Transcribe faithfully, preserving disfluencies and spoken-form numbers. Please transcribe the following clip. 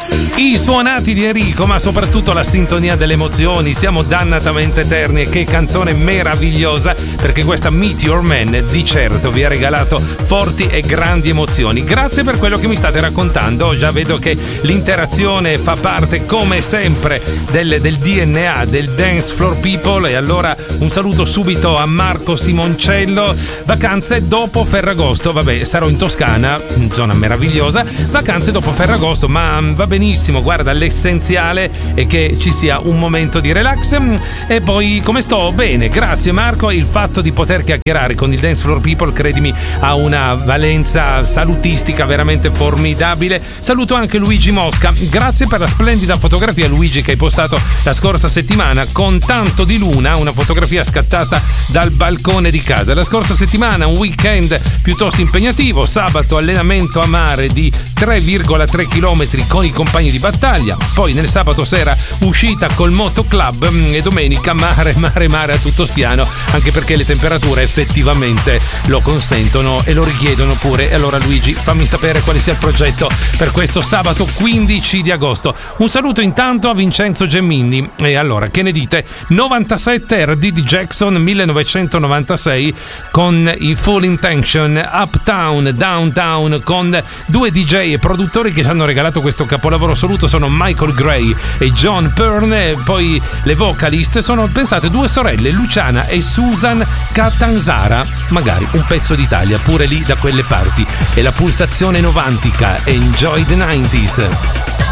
I suonati di Enrico, ma soprattutto la sintonia delle emozioni. Siamo dannatamente eterni e che canzone meravigliosa, perché questa Meet Your Man di certo vi ha regalato forti e grandi emozioni. Grazie per quello che mi state raccontando. Già vedo che l'interazione fa parte come sempre del, del D N A del Dance Floor People, e allora un saluto subito a Marco Simoncello. Vacanze dopo Ferragosto, vabbè, sarò in Toscana, zona meravigliosa. Vacanze dopo Ferragosto, ma va benissimo, guarda, l'essenziale è che ci sia un momento di relax. E poi come sto? Bene, grazie Marco. Il fatto di poter chiacchierare con il Dance Floor People, credimi, ha una valenza salutistica veramente formidabile. Saluto anche Luigi Mosca, grazie per la splendida fotografia, Luigi, che hai postato la scorsa settimana con tanto di luna, una fotografia scattata dal balcone di casa. La scorsa settimana un weekend piuttosto impegnativo, sabato allenamento a mare di tre virgola tre chilometri con i compagni di battaglia, poi nel sabato sera uscita col Moto Club e domenica mare, mare, mare a tutto spiano, anche perché le temperature effettivamente lo consentono e lo richiedono pure. E allora Luigi, fammi sapere quale sia il progetto per questo sabato quindici di agosto. Un saluto intanto a Vincenzo Gemini. E allora, che ne dite? novantasette R D di Jackson millenovecentonovantasei con i Full Intention, Uptown, Downtown, con due D J e produttori che ci hanno regalato questo capolavoro assoluto. Sono Michael Gray e John Perne. Poi le vocalist sono, pensate, due sorelle, Luciana e Susan Catanzara. Magari un pezzo d'Italia pure lì da quelle parti. E la pulsazione novantica, Enjoy the nineties.